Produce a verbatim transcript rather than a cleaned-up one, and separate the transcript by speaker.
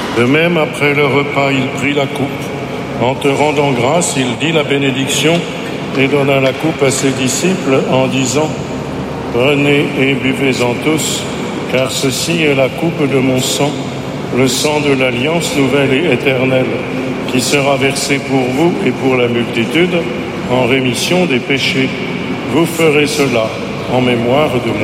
Speaker 1: De même, après le repas, il prit la coupe. En te rendant grâce, il dit la bénédiction et donna la coupe à ses disciples en disant « Prenez et buvez-en tous, car ceci est la coupe de mon sang, le sang de l'alliance nouvelle et éternelle, qui sera versé pour vous et pour la multitude en rémission des péchés. Vous ferez cela en mémoire de moi. »